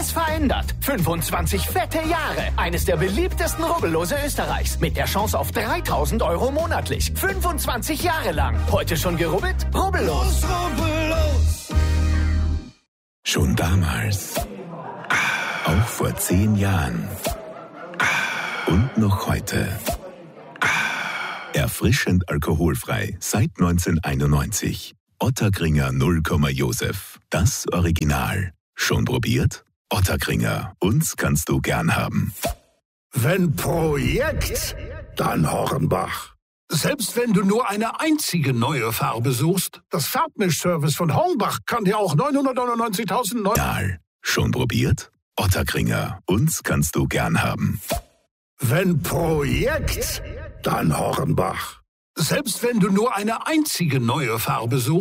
alles verändert. 25 fette Jahre. Eines der beliebtesten Rubbellose Österreichs. Mit der Chance auf 3.000 € monatlich. 25 Jahre lang. Heute schon gerubbelt? Rubbellos. Rubbellos. Schon damals. Auch vor 10 Jahren. Und noch heute. Erfrischend alkoholfrei seit 1991. Ottakringer 0, Josef. Das Original. Schon probiert? Ottakringer. Uns kannst du gern haben. Wenn Projekt, dann Hornbach. Selbst wenn du nur eine einzige neue Farbe suchst, das Farbmischservice von Hornbach kann dir auch 999.000 Original. Schon probiert? Ottakringer. Uns kannst du gern haben. Wenn Projekt, dann Hornbach. Selbst wenn du nur eine einzige neue Farbe suchst,